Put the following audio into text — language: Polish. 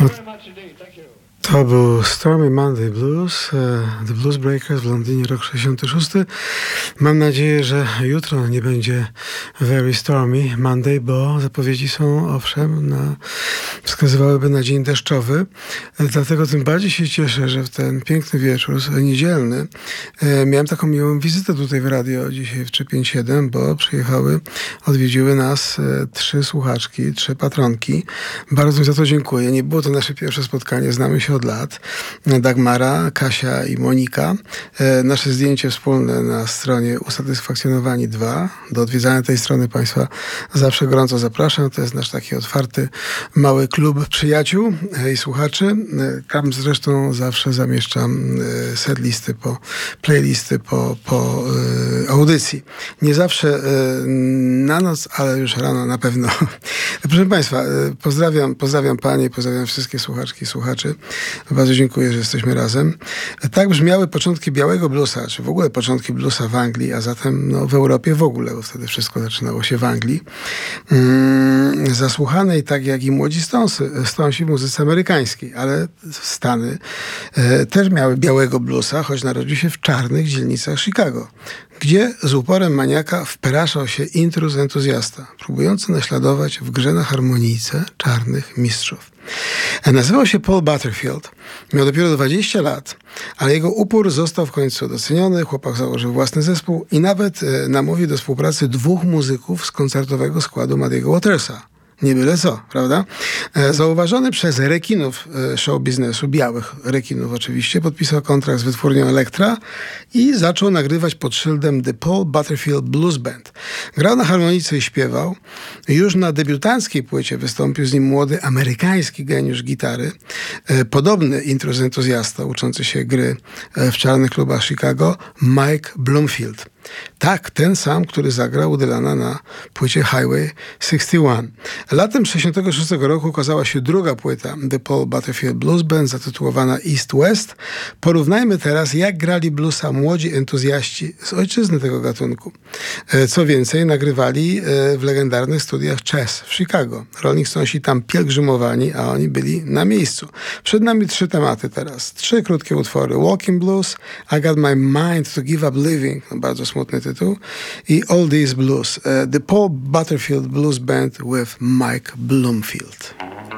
To był Stormy Monday Blues, The Blues Breakers w Londynie, rok 66. Mam nadzieję, że jutro nie będzie very stormy Monday, bo zapowiedzi są, owszem, wskazywałyby na dzień deszczowy. Dlatego tym bardziej się cieszę, że w ten piękny wieczór niedzielny miałem taką miłą wizytę tutaj w radio dzisiaj w 357, bo przyjechały, odwiedziły nas 3 słuchaczki, 3 patronki. Bardzo mi za to dziękuję. Nie było to nasze pierwsze spotkanie, znamy się od lat. Dagmara, Kasia i Monika. Nasze zdjęcie wspólne na stronie Usatysfakcjonowani 2. Do odwiedzania tej strony Państwa zawsze gorąco zapraszam. To jest nasz taki otwarty, mały klub przyjaciół i słuchaczy. Tam zresztą zawsze zamieszczam setlisty, playlisty po audycji. Nie zawsze na noc, ale już rano na pewno. Proszę Państwa, pozdrawiam Panie, pozdrawiam wszystkie słuchaczki i słuchaczy. Bardzo dziękuję, że jesteśmy razem. Tak brzmiały początki białego bluesa, czy w ogóle początki bluesa w Anglii, a zatem w Europie w ogóle, bo wtedy wszystko zaczynało się w Anglii. Zasłuchanej, tak jak i młodzi Stonesi w muzyce amerykańskiej, ale Stany też miały białego bluesa, choć narodził się w czarnych dzielnicach Chicago, gdzie z uporem maniaka wpraszał się intruz entuzjasta, próbujący naśladować w grze na harmonijce czarnych mistrzów. Nazywał się Paul Butterfield. Miał dopiero 20 lat, ale jego upór został w końcu doceniony. Chłopak założył własny zespół i nawet namówił do współpracy 2 muzyków z koncertowego składu Muddy'ego Watersa. Nie byle co, prawda? Zauważony przez rekinów show biznesu, białych rekinów oczywiście, podpisał kontrakt z wytwórnią Elektra i zaczął nagrywać pod szyldem The Paul Butterfield Blues Band. Grał na harmonice i śpiewał. Już na debiutanckiej płycie wystąpił z nim młody amerykański geniusz gitary, podobny intruz entuzjasta uczący się gry w czarnych klubach Chicago, Mike Bloomfield. Tak, ten sam, który zagrał u Dylana na płycie Highway 61. Latem 1966 roku ukazała się druga płyta The Paul Butterfield Blues Band zatytułowana East West. Porównajmy teraz, jak grali bluesa młodzi entuzjaści z ojczyzny tego gatunku. Co więcej, nagrywali w legendarnych studiach Chess w Chicago. Rolling Stonesi tam pielgrzymowani, a oni byli na miejscu. Przed nami 3 tematy teraz. 3 krótkie utwory. Walking Blues, I Got My Mind to Give Up Living, bardzo smutny tytuł, i All These Blues. The Paul Butterfield Blues Band with Mike Bloomfield.